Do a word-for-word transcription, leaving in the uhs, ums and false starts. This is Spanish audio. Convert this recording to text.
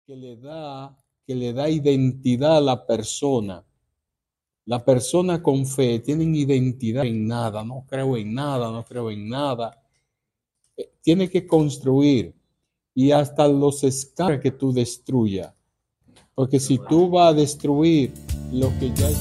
que le da, que le da identidad a la persona. La persona con fe tienen identidad en nada, no creo en nada, no creo en nada. Tiene que construir y hasta los escapes que tú destruyas. Porque si tú vas a destruir lo que ya